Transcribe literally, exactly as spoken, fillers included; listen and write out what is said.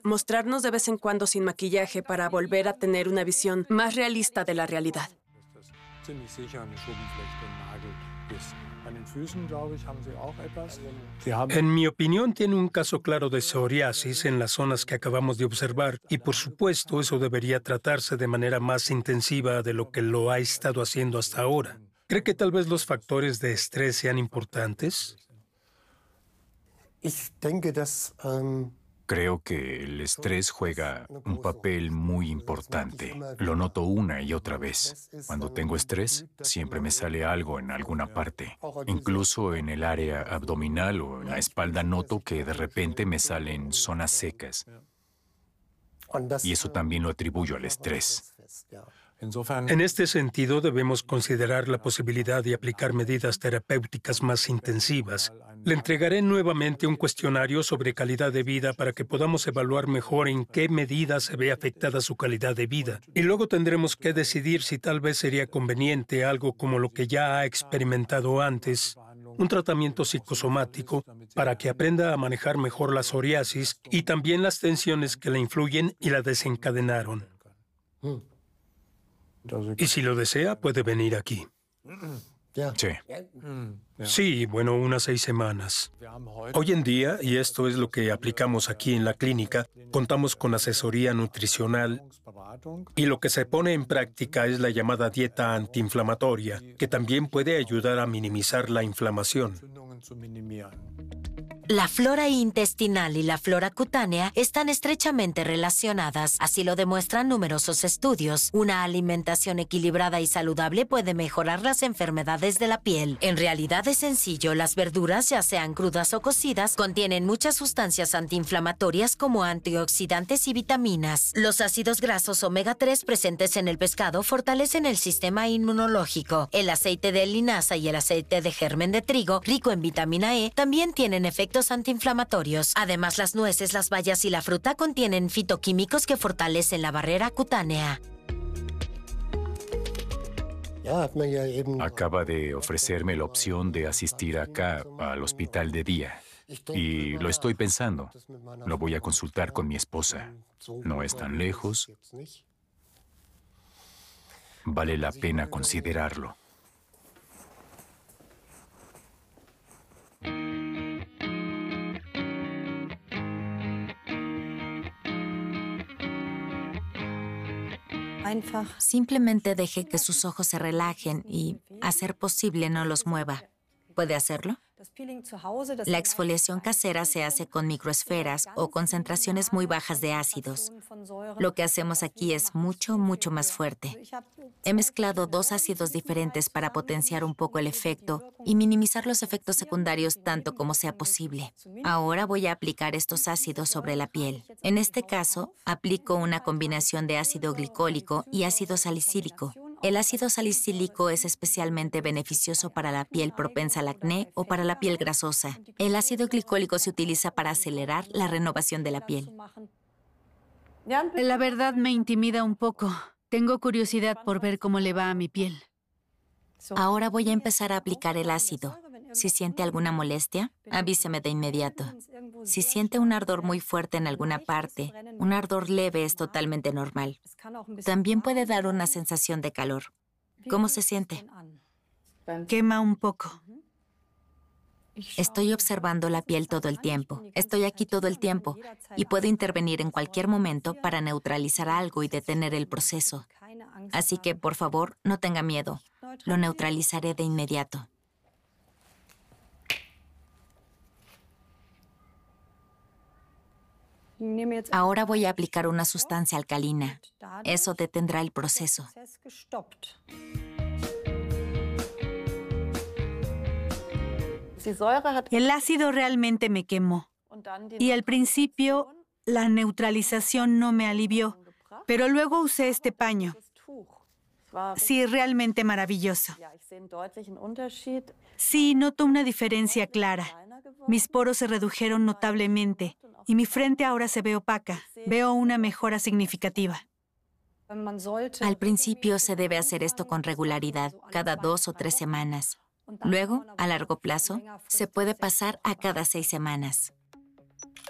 mostrarnos de vez en cuando sin maquillaje para volver a tener una visión más realista de la realidad. En mi opinión, tiene un caso claro de psoriasis en las zonas que acabamos de observar y, por supuesto, eso debería tratarse de manera más intensiva de lo que lo ha estado haciendo hasta ahora. ¿Cree que tal vez los factores de estrés sean importantes? Ich denke, dass, ähm Creo que el estrés juega un papel muy importante. Lo noto una y otra vez. Cuando tengo estrés, siempre me sale algo en alguna parte. Incluso en el área abdominal o en la espalda noto que de repente me salen zonas secas. Y eso también lo atribuyo al estrés. En este sentido, debemos considerar la posibilidad de aplicar medidas terapéuticas más intensivas. Le entregaré nuevamente un cuestionario sobre calidad de vida para que podamos evaluar mejor en qué medida se ve afectada su calidad de vida. Y luego tendremos que decidir si tal vez sería conveniente algo como lo que ya ha experimentado antes, un tratamiento psicosomático para que aprenda a manejar mejor la psoriasis y también las tensiones que la influyen y la desencadenaron. Y si lo desea, puede venir aquí. Sí. Sí, bueno, unas seis semanas. Hoy en día, y esto es lo que aplicamos aquí en la clínica, contamos con asesoría nutricional y lo que se pone en práctica es la llamada dieta antiinflamatoria, que también puede ayudar a minimizar la inflamación. La flora intestinal y la flora cutánea están estrechamente relacionadas, así lo demuestran numerosos estudios. Una alimentación equilibrada y saludable puede mejorar las enfermedades de la piel. En realidad es sencillo, las verduras, ya sean crudas o cocidas, contienen muchas sustancias antiinflamatorias como antioxidantes y vitaminas. Los ácidos grasos omega tres presentes en el pescado fortalecen el sistema inmunológico. El aceite de linaza y el aceite de germen de trigo, rico en vitamina E, también tienen efectos antiinflamatorios. Además, las nueces, las bayas y la fruta contienen fitoquímicos que fortalecen la barrera cutánea. Acaba de ofrecerme la opción de asistir acá al hospital de día. Y lo estoy pensando. Lo voy a consultar con mi esposa. No es tan lejos. Vale la pena considerarlo. Simplemente deje que sus ojos se relajen y, a ser posible, no los mueva. ¿Puede hacerlo? La exfoliación casera se hace con microesferas o concentraciones muy bajas de ácidos. Lo que hacemos aquí es mucho, mucho más fuerte. He mezclado dos ácidos diferentes para potenciar un poco el efecto y minimizar los efectos secundarios tanto como sea posible. Ahora voy a aplicar estos ácidos sobre la piel. En este caso, aplico una combinación de ácido glicólico y ácido salicílico. El ácido salicílico es especialmente beneficioso para la piel propensa al acné o para la piel grasosa. El ácido glicólico se utiliza para acelerar la renovación de la piel. La verdad me intimida un poco. Tengo curiosidad por ver cómo le va a mi piel. Ahora voy a empezar a aplicar el ácido. Si siente alguna molestia, avíseme de inmediato. Si siente un ardor muy fuerte en alguna parte, un ardor leve es totalmente normal. También puede dar una sensación de calor. ¿Cómo se siente? Quema un poco. Estoy observando la piel todo el tiempo. Estoy aquí todo el tiempo y puedo intervenir en cualquier momento para neutralizar algo y detener el proceso. Así que, por favor, no tenga miedo. Lo neutralizaré de inmediato. Ahora voy a aplicar una sustancia alcalina. Eso detendrá el proceso. El ácido realmente me quemó. Y al principio, la neutralización no me alivió. Pero luego usé este paño. Sí, realmente maravilloso. Sí, noto una diferencia clara. Mis poros se redujeron notablemente y mi frente ahora se ve opaca. Veo una mejora significativa. Al principio se debe hacer esto con regularidad, cada dos o tres semanas. Luego, a largo plazo, se puede pasar a cada seis semanas.